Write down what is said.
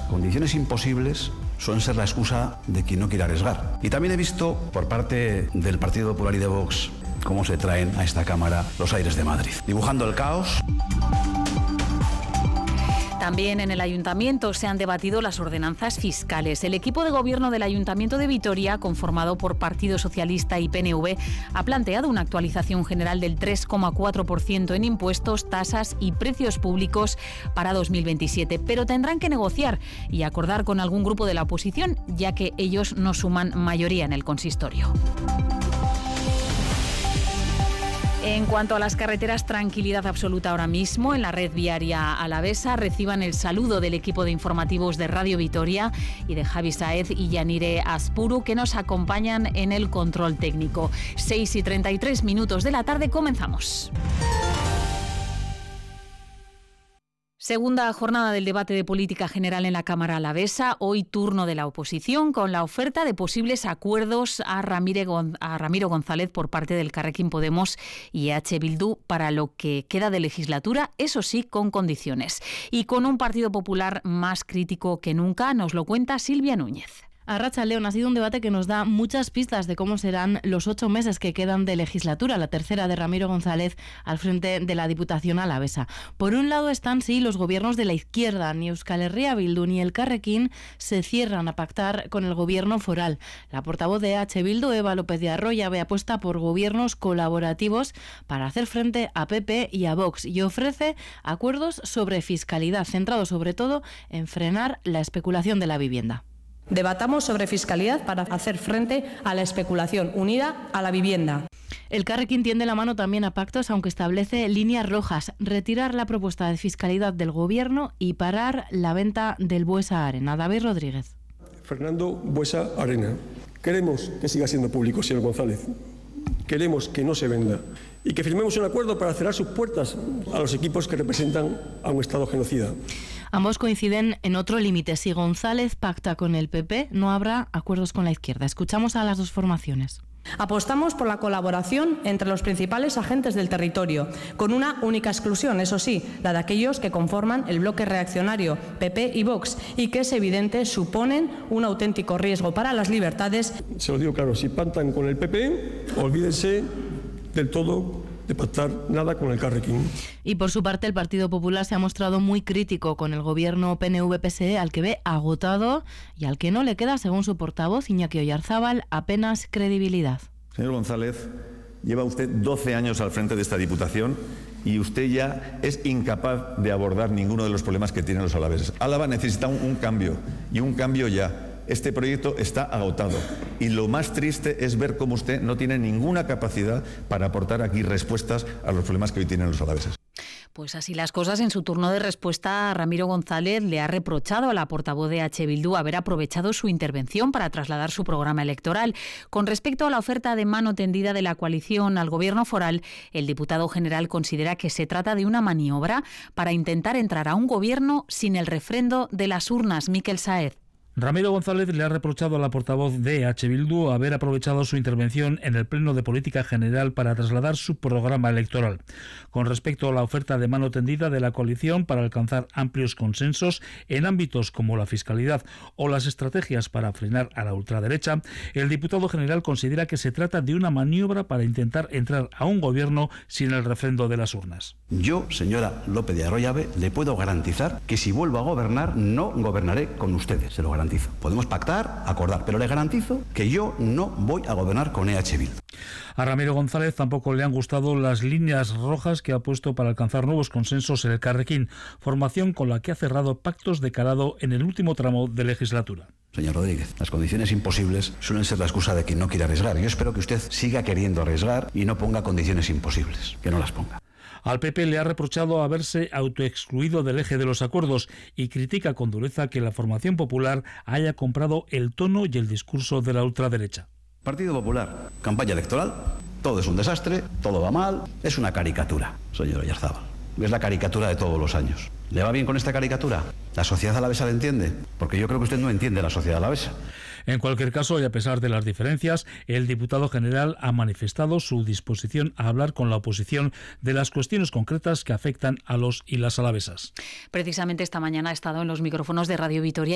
condiciones imposibles suelen ser la excusa de quien no quiere arriesgar. Y también he visto por parte del Partido Popular y de Vox cómo se traen a esta Cámara los aires de Madrid, dibujando el caos. También en el Ayuntamiento se han debatido las ordenanzas fiscales. El equipo de gobierno del Ayuntamiento de Vitoria, conformado por Partido Socialista y PNV, ha planteado una actualización general del 3,4% en impuestos, tasas y precios públicos para 2027. Pero tendrán que negociar y acordar con algún grupo de la oposición, ya que ellos no suman mayoría en el consistorio. En cuanto a las carreteras, tranquilidad absoluta ahora mismo. En la red viaria alavesa reciban el saludo del equipo de informativos de Radio Vitoria y de Javi Sáez y Yanire Azpuru, que nos acompañan en el control técnico. 6:33 de la tarde, comenzamos. Segunda jornada del debate de política general en la Cámara alavesa. Hoy turno de la oposición con la oferta de posibles acuerdos a Ramiro González por parte del Elkarrekin Podemos y EH Bildu para lo que queda de legislatura, eso sí, con condiciones. Y con un Partido Popular más crítico que nunca, nos lo cuenta Silvia Núñez. Arratsaldeon, ha sido un debate que nos da muchas pistas de cómo serán los 8 meses que quedan de legislatura, la tercera de Ramiro González al frente de la Diputación alavesa. Por un lado están, sí, los gobiernos de la izquierda. Ni Euskal Herria Bildu ni el Elkarrekin se cierran a pactar con el gobierno foral. La portavoz de EH Bildu, Eva López de Arroyabe, apuesta por gobiernos colaborativos para hacer frente a PP y a Vox y ofrece acuerdos sobre fiscalidad, centrados sobre todo en frenar la especulación de la vivienda. Debatamos sobre fiscalidad para hacer frente a la especulación unida a la vivienda. El Elkarrekin tiende la mano también a pactos, aunque establece líneas rojas: retirar la propuesta de fiscalidad del Gobierno y parar la venta del Buesa Arena. David Rodríguez. Fernando Buesa Arena. Queremos que siga siendo público, señor González. Queremos que no se venda y que firmemos un acuerdo para cerrar sus puertas a los equipos que representan a un Estado genocida. Ambos coinciden en otro límite: si González pacta con el PP, no habrá acuerdos con la izquierda. Escuchamos a las dos formaciones. Apostamos por la colaboración entre los principales agentes del territorio, con una única exclusión, eso sí, la de aquellos que conforman el bloque reaccionario, PP y Vox, y que es evidente suponen un auténtico riesgo para las libertades. Se lo digo claro, si pactan con el PP, olvídense del todo de pactar nada con el Elkarrekin. Y por su parte, el Partido Popular se ha mostrado muy crítico con el gobierno PNV-PSE, al que ve agotado y al que no le queda, según su portavoz, Iñaki Oyarzábal, apenas credibilidad. Señor González, lleva usted 12 años al frente de esta Diputación y usted ya es incapaz de abordar ninguno de los problemas que tienen los alaveses. Álava necesita un cambio, y un cambio ya. Este proyecto está agotado y lo más triste es ver cómo usted no tiene ninguna capacidad para aportar aquí respuestas a los problemas que hoy tienen los alaveses. Pues así las cosas. En su turno de respuesta, Ramiro González le ha reprochado a la portavoz de EH Bildu haber aprovechado su intervención para trasladar su programa electoral. Con respecto a la oferta de mano tendida de la coalición al gobierno foral, el diputado general considera que se trata de una maniobra para intentar entrar a un gobierno sin el refrendo de las urnas. Miquel Sáez. Ramiro González le ha reprochado a la portavoz de EH Bildu haber aprovechado su intervención en el Pleno de Política General para trasladar su programa electoral. Con respecto a la oferta de mano tendida de la coalición para alcanzar amplios consensos en ámbitos como la fiscalidad o las estrategias para frenar a la ultraderecha, el diputado general considera que se trata de una maniobra para intentar entrar a un gobierno sin el refrendo de las urnas. Yo, señora López de Arroyabe, le puedo garantizar que si vuelvo a gobernar, no gobernaré con ustedes, se lo garantizo. Podemos pactar, acordar, pero le garantizo que yo no voy a gobernar con EH Bildu. A Ramiro González tampoco le han gustado las líneas rojas que ha puesto para alcanzar nuevos consensos en el Elkarrekin, formación con la que ha cerrado pactos de calado en el último tramo de legislatura. Señor Rodríguez, las condiciones imposibles suelen ser la excusa de quien no quiere arriesgar. Yo espero que usted siga queriendo arriesgar y no ponga condiciones imposibles, que no las ponga. Al PP le ha reprochado haberse autoexcluido del eje de los acuerdos y critica con dureza que la formación popular haya comprado el tono y el discurso de la ultraderecha. Partido Popular, campaña electoral, todo es un desastre, todo va mal, es una caricatura, señor Oyarzábal. Es la caricatura de todos los años. ¿Le va bien con esta caricatura? ¿La sociedad alavesa la entiende? Porque yo creo que usted no entiende la sociedad alavesa. En cualquier caso, y a pesar de las diferencias, el diputado general ha manifestado su disposición a hablar con la oposición de las cuestiones concretas que afectan a los y las alavesas. Precisamente esta mañana ha estado en los micrófonos de Radio Vitoria